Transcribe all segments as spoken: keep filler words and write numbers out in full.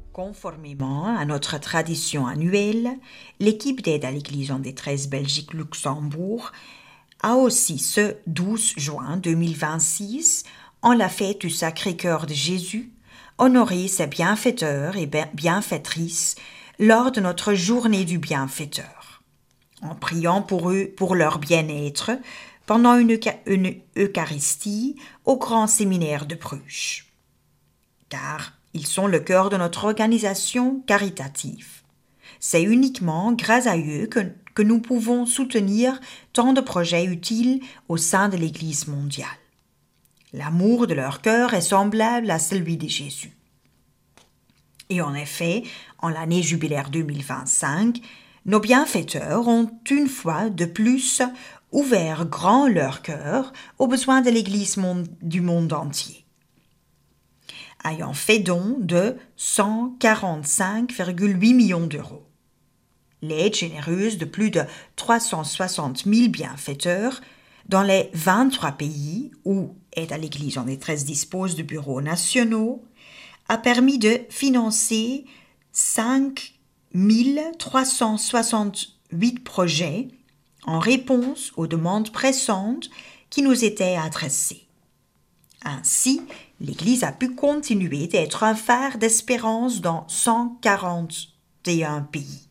Conformément à notre tradition annuelle, l'équipe d'aide à l'Église en détresse Belgique-Luxembourg a aussi ce douze juin deux mille vingt-six, en la fête du Sacré-Cœur de Jésus, honoré ses bienfaiteurs et bienfaitrices lors de notre journée du bienfaiteur, en priant pour eux, pour leur bien-être, pendant une, une Eucharistie au grand séminaire de Bruges. Car ils sont le cœur de notre organisation caritative. C'est uniquement grâce à eux que, que nous pouvons soutenir tant de projets utiles au sein de l'Église mondiale. L'amour de leur cœur est semblable à celui de Jésus. Et en effet, en l'année jubilaire deux mille vingt-cinq, nos bienfaiteurs ont une fois de plus ouvert grand leur cœur aux besoins de l'Église du monde entier, ayant fait don de cent quarante-cinq virgule huit millions d'euros. L'aide généreuse de plus de trois cent soixante mille bienfaiteurs dans les vingt-trois pays où Aide à l'Église en détresse dispose de bureaux nationaux a permis de financer cinq mille trois cent soixante-huit projets en réponse aux demandes pressantes qui nous étaient adressées. Ainsi, l'Église a pu continuer d'être un phare d'espérance dans cent quarante et un pays.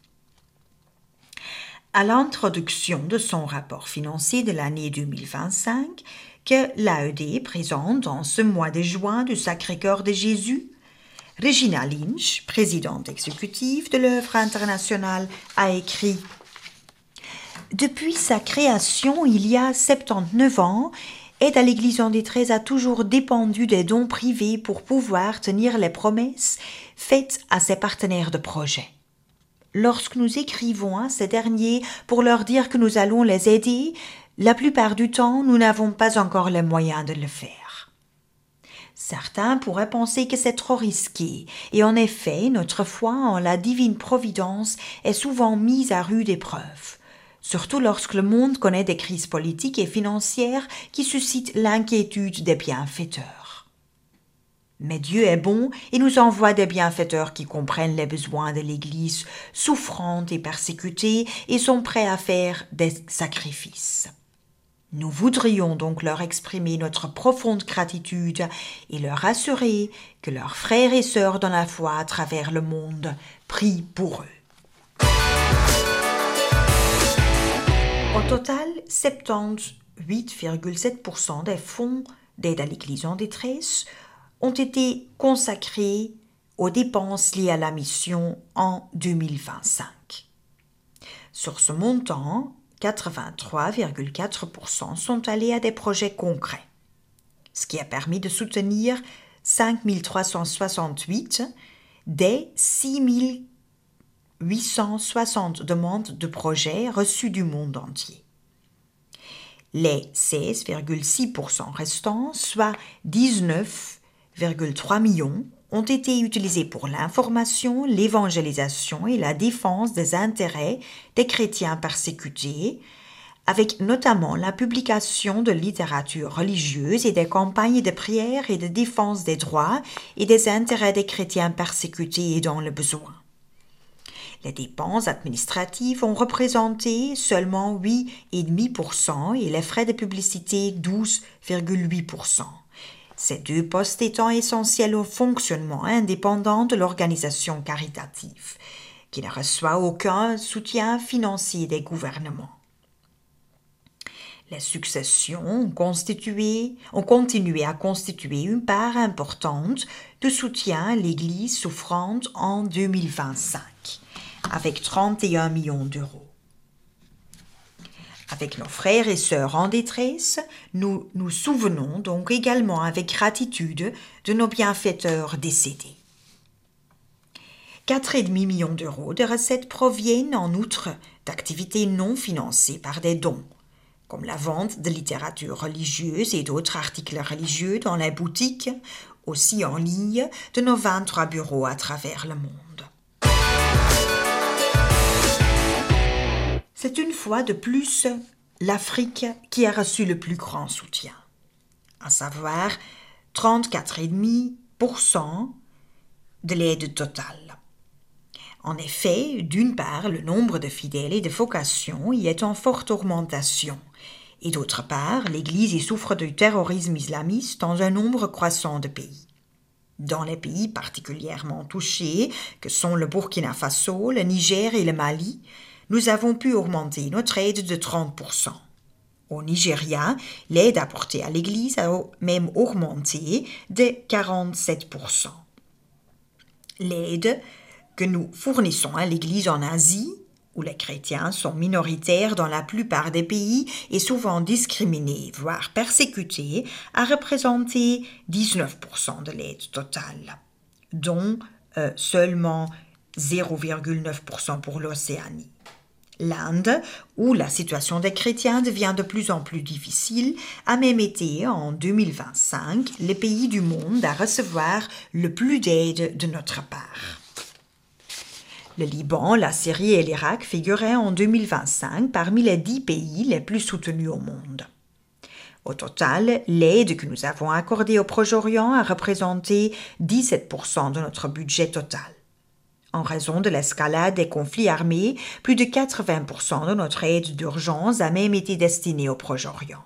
À l'introduction de son rapport financier de l'année deux mille vingt-cinq, que l'A E D présente en ce mois de juin du Sacré-Cœur de Jésus, Regina Lynch, présidente exécutive de l'œuvre internationale, a écrit « Depuis sa création il y a soixante-dix-neuf ans, Aide à l'Église en détresse a toujours dépendu des dons privés pour pouvoir tenir les promesses faites à ses partenaires de projet. Lorsque nous écrivons à ces derniers pour leur dire que nous allons les aider, la plupart du temps, nous n'avons pas encore les moyens de le faire. Certains pourraient penser que c'est trop risqué, et en effet, notre foi en la divine providence est souvent mise à rude épreuve. Surtout lorsque le monde connaît des crises politiques et financières qui suscitent l'inquiétude des bienfaiteurs. Mais Dieu est bon et nous envoie des bienfaiteurs qui comprennent les besoins de l'Église souffrante et persécutée et sont prêts à faire des sacrifices. Nous voudrions donc leur exprimer notre profonde gratitude et leur assurer que leurs frères et sœurs dans la foi à travers le monde prient pour eux. Au total, soixante-dix-huit virgule sept pour cent des fonds d'aide à l'Église en détresse ont été consacrés aux dépenses liées à la mission en deux mille vingt-cinq. Sur ce montant, quatre-vingt-trois virgule quatre pour cent sont allés à des projets concrets, ce qui a permis de soutenir cinq mille trois cent soixante-huit des six mille huit cent soixante demandes de projets reçues du monde entier. Les seize virgule six pour cent restants, soit dix-neuf virgule trois millions, ont été utilisés pour l'information, l'évangélisation et la défense des intérêts des chrétiens persécutés, avec notamment la publication de littérature religieuse et des campagnes de prière et de défense des droits et des intérêts des chrétiens persécutés et dans le besoin. Les dépenses administratives ont représenté seulement huit virgule cinq pour cent et les frais de publicité douze virgule huit pour cent. Ces deux postes étant essentiels au fonctionnement indépendant de l'organisation caritative, qui ne reçoit aucun soutien financier des gouvernements. Les successions ont, constitué, ont continué à constituer une part importante de soutien à l'Église souffrante en deux mille vingt-cinq, avec trente et un millions d'euros. Avec nos frères et sœurs en détresse, nous nous souvenons donc également avec gratitude de nos bienfaiteurs décédés. quatre virgule cinq millions d'euros de recettes proviennent en outre d'activités non financées par des dons, comme la vente de littérature religieuse et d'autres articles religieux dans les boutiques, aussi en ligne, de nos vingt-trois bureaux à travers le monde. C'est une fois de plus l'Afrique qui a reçu le plus grand soutien, à savoir trente-quatre virgule cinq pour cent de l'aide totale. En effet, d'une part, le nombre de fidèles et de vocations y est en forte augmentation, et d'autre part, l'Église y souffre du terrorisme islamiste dans un nombre croissant de pays. Dans les pays particulièrement touchés, que sont le Burkina Faso, le Niger et le Mali, nous avons pu augmenter notre aide de trente pour cent. Au Nigeria, l'aide apportée à l'Église a même augmenté de quarante-sept pour cent. L'aide que nous fournissons à l'Église en Asie, où les chrétiens sont minoritaires dans la plupart des pays et souvent discriminés, voire persécutés, a représenté dix-neuf pour cent de l'aide totale, dont euh, seulement zéro virgule neuf pour cent pour l'Océanie. L'Inde, où la situation des chrétiens devient de plus en plus difficile, a même été, en deux mille vingt-cinq, le pays du monde à recevoir le plus d'aide de notre part. Le Liban, la Syrie et l'Irak figuraient en deux mille vingt-cinq parmi les dix pays les plus soutenus au monde. Au total, l'aide que nous avons accordée au Proche-Orient a représenté dix-sept pour cent de notre budget total. En raison de l'escalade des conflits armés, plus de quatre-vingts pour cent de notre aide d'urgence a même été destinée au Proche-Orient.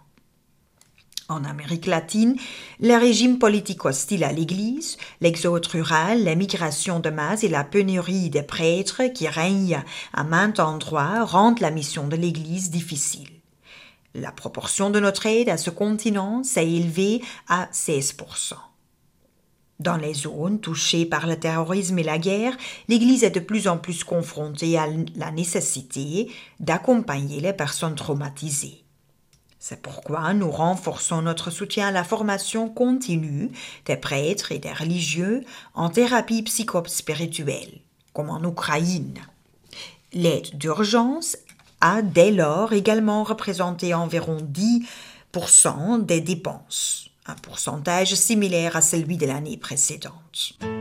En Amérique latine, le régime politique hostile à l'Église, l'exode rural, la migration de masse et la pénurie des prêtres qui règnent à maints endroits rendent la mission de l'Église difficile. La proportion de notre aide à ce continent s'est élevée à seize pour cent. Dans les zones touchées par le terrorisme et la guerre, l'Église est de plus en plus confrontée à la nécessité d'accompagner les personnes traumatisées. C'est pourquoi nous renforçons notre soutien à la formation continue des prêtres et des religieux en thérapie psychospirituelle, comme en Ukraine. L'aide d'urgence a dès lors également représenté environ dix pour cent des dépenses, un pourcentage similaire à celui de l'année précédente.